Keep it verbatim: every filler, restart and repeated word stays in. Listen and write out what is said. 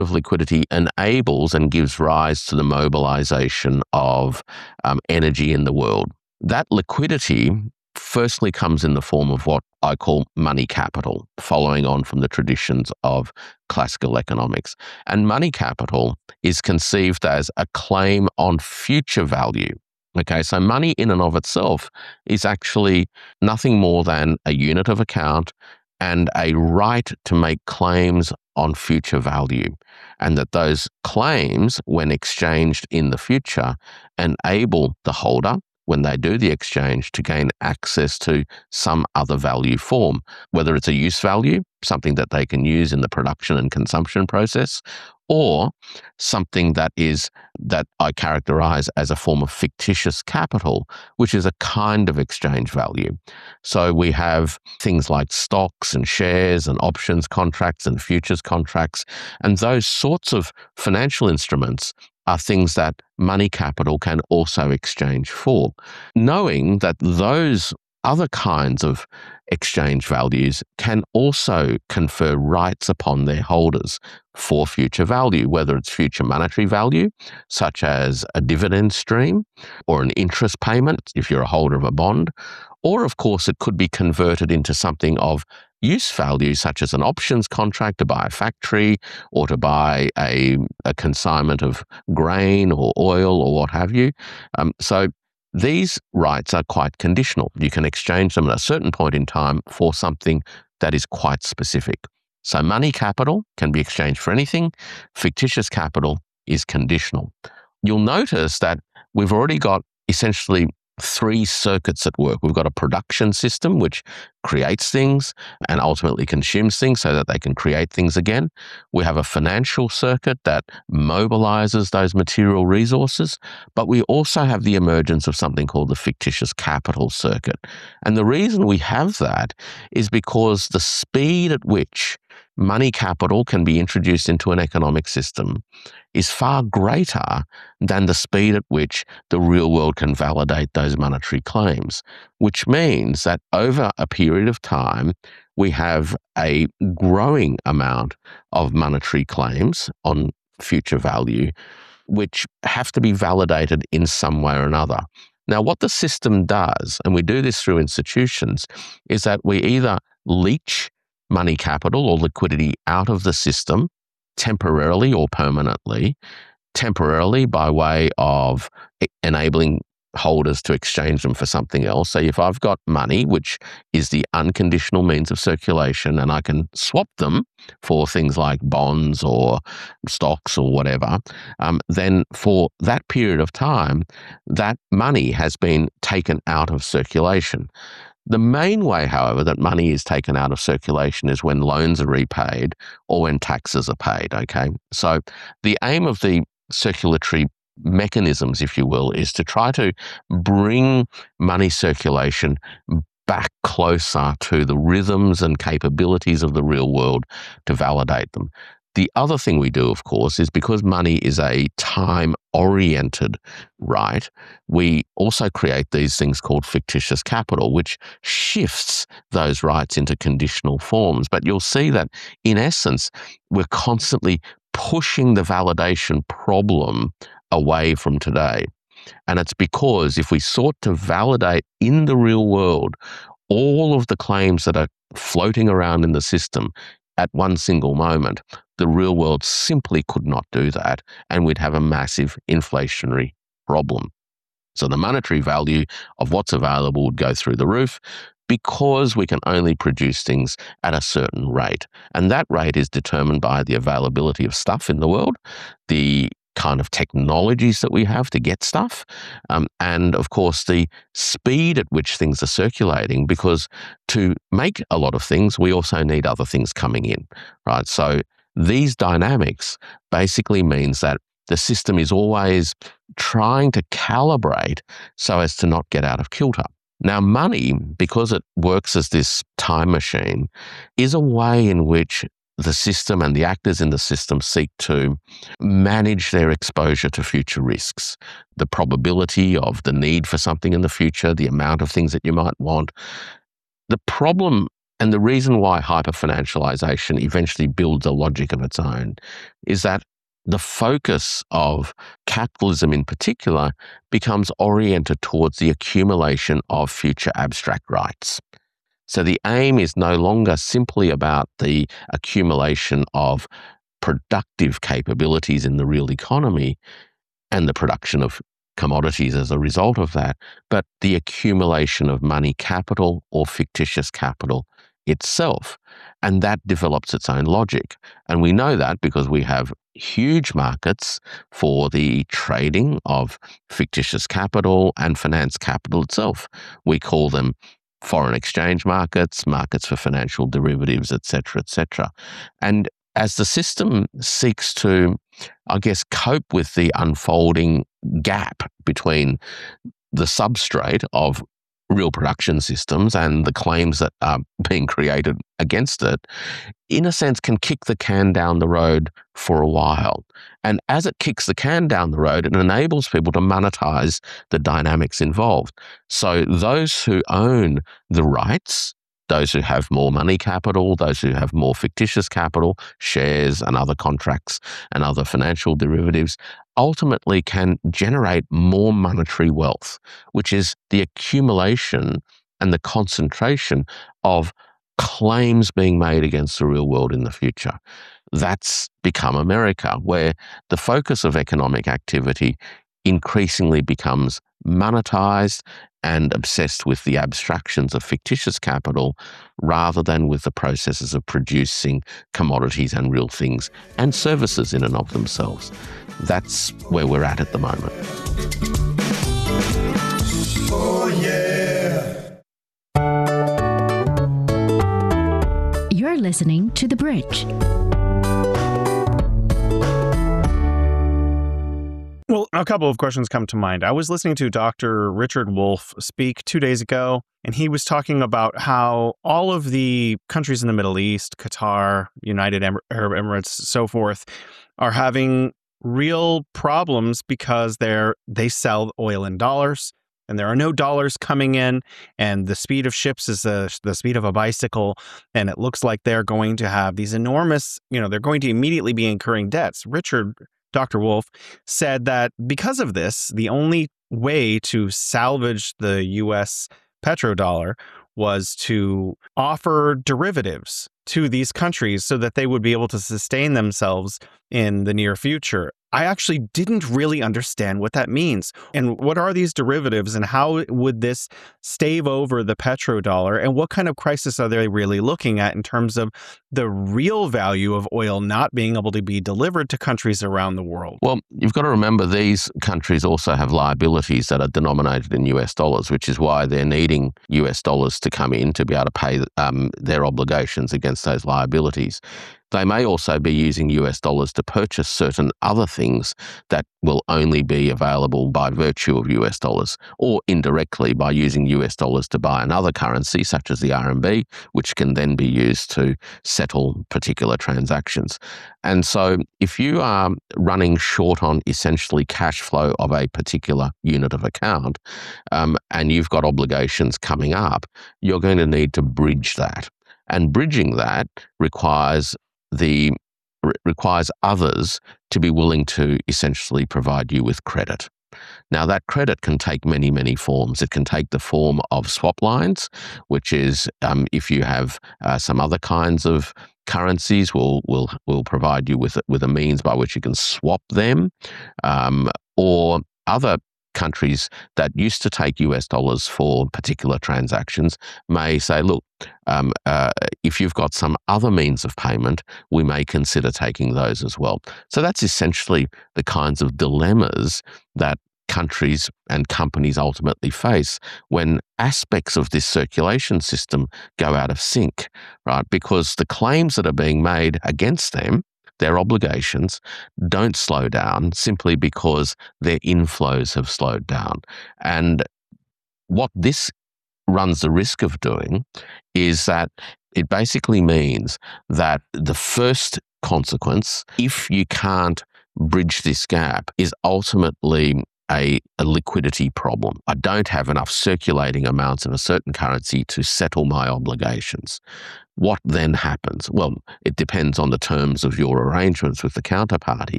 of liquidity enables and gives rise to the mobilization of um, energy in the world. That liquidity firstly comes in the form of what I call money capital, following on from the traditions of classical economics. And money capital is conceived as a claim on future value. Okay, so money in and of itself is actually nothing more than a unit of account and a right to make claims on future value, and that those claims, when exchanged in the future, enable the holder, when they do the exchange, to gain access to some other value form, whether it's a use value, something that they can use in the production and consumption process, or something that is that I characterize as a form of fictitious capital, which is a kind of exchange value. So we have things like stocks and shares and options contracts and futures contracts, and those sorts of financial instruments are things that money capital can also exchange for, knowing that those other kinds of exchange values can also confer rights upon their holders for future value, whether it's future monetary value, such as a dividend stream or an interest payment if you're a holder of a bond, or of course it could be converted into something of use value, such as an options contract to buy a factory or to buy a, a consignment of grain or oil or what have you. Um, so these rights are quite conditional. You can exchange them at a certain point in time for something that is quite specific. So money capital can be exchanged for anything. Fictitious capital is conditional. You'll notice that we've already got essentially three circuits at work. We've got a production system which creates things and ultimately consumes things so that they can create things again. We have a financial circuit that mobilizes those material resources, but we also have the emergence of something called the fictitious capital circuit. And the reason we have that is because the speed at which money capital can be introduced into an economic system is far greater than the speed at which the real world can validate those monetary claims, which means that over a period of time, we have a growing amount of monetary claims on future value, which have to be validated in some way or another. Now, what the system does, and we do this through institutions, is that we either leach money capital or liquidity out of the system temporarily or permanently, temporarily by way of enabling holders to exchange them for something else. So if I've got money, which is the unconditional means of circulation, and I can swap them for things like bonds or stocks or whatever, um, then for that period of time, that money has been taken out of circulation. The main way, however, that money is taken out of circulation is when loans are repaid or when taxes are paid, okay? So the aim of the circulatory mechanisms, if you will, is to try to bring money circulation back closer to the rhythms and capabilities of the real world to validate them. The other thing we do, of course, is because money is a time-oriented right, we also create these things called fictitious capital, which shifts those rights into conditional forms. But you'll see that, in essence, we're constantly pushing the validation problem away from today. And it's because if we sought to validate in the real world all of the claims that are floating around in the system at one single moment, the real world simply could not do that, and we'd have a massive inflationary problem. So the monetary value of what's available would go through the roof because we can only produce things at a certain rate. And that rate is determined by the availability of stuff in the world, the kind of technologies that we have to get stuff, um, and of course the speed at which things are circulating, because to make a lot of things, we also need other things coming in, right? So these dynamics basically means that the system is always trying to calibrate so as to not get out of kilter. Now, money, because it works as this time machine, is a way in which the system and the actors in the system seek to manage their exposure to future risks, the probability of the need for something in the future, the amount of things that you might want. The problem And the reason why hyperfinancialization eventually builds a logic of its own is that the focus of capitalism in particular becomes oriented towards the accumulation of future abstract rights. So the aim is no longer simply about the accumulation of productive capabilities in the real economy and the production of commodities as a result of that, but the accumulation of money capital or fictitious capital itself. And that develops its own logic. And we know that because we have huge markets for the trading of fictitious capital and finance capital itself. We call them foreign exchange markets, markets for financial derivatives, et cetera, et cetera. And as the system seeks to, I guess, cope with the unfolding gap between the substrate of real production systems and the claims that are being created against it, in a sense, can kick the can down the road for a while. And as it kicks the can down the road, it enables people to monetize the dynamics involved. So those who own the rights, those who have more money capital, those who have more fictitious capital, shares and other contracts and other financial derivatives, ultimately can generate more monetary wealth, which is the accumulation and the concentration of claims being made against the real world in the future. That's become America, where the focus of economic activity increasingly becomes monetized and obsessed with the abstractions of fictitious capital rather than with the processes of producing commodities and real things and services in and of themselves. That's where we're at at the moment. Oh, yeah. You're listening to The Bridge. Well, a couple of questions come to mind. I was listening to Doctor Richard Wolff speak two days ago, and he was talking about how all of the countries in the Middle East, Qatar, United Arab Emirates, so forth, are having real problems because they're they sell oil in dollars, and there are no dollars coming in, and the speed of ships is the, the speed of a bicycle, and it looks like they're going to have these enormous, you know, they're going to immediately be incurring debts. Richard Doctor Wolff said that because of this, the only way to salvage the U S petrodollar was to offer derivatives to these countries so that they would be able to sustain themselves in the near future. I actually didn't really understand what that means. And what are these derivatives, and how would this stave over the petrodollar? And what kind of crisis are they really looking at in terms of the real value of oil not being able to be delivered to countries around the world? Well, you've got to remember these countries also have liabilities that are denominated in U S dollars, which is why they're needing U S dollars to come in to be able to pay um, their obligations against those liabilities. They may also be using U S dollars to purchase certain other things that will only be available by virtue of U S dollars, or indirectly by using U S dollars to buy another currency, such as the R M B, which can then be used to settle particular transactions. And so if you are running short on essentially cash flow of a particular unit of account, um, and you've got obligations coming up, you're going to need to bridge that. And bridging that requires the re- requires others to be willing to essentially provide you with credit. Now, that credit can take many, many forms. It can take the form of swap lines, which is um, if you have uh, some other kinds of currencies, we'll, we'll, we'll provide you with, with a means by which you can swap them, um, or other countries that used to take U S dollars for particular transactions may say, look, um, uh, if you've got some other means of payment, we may consider taking those as well. So that's essentially the kinds of dilemmas that countries and companies ultimately face when aspects of this circulation system go out of sync, right? Because the claims that are being made against them, their obligations, don't slow down simply because their inflows have slowed down. And what this runs the risk of doing is that it basically means that the first consequence, if you can't bridge this gap, is ultimately a, a liquidity problem. I don't have enough circulating amounts of a certain currency to settle my obligations. What then happens? Well, it depends on the terms of your arrangements with the counterparty.